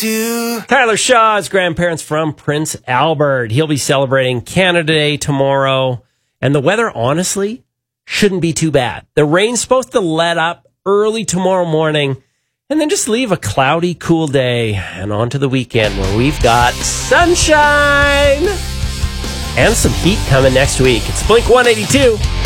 to. Tyler Shaw's grandparents from Prince Albert. He'll be celebrating Canada Day tomorrow. And the weather, honestly, shouldn't be too bad. The rain's supposed to let up early tomorrow morning and then just leave a cloudy, cool day and on to the weekend where we've got sunshine and some heat coming next week. It's Blink 182.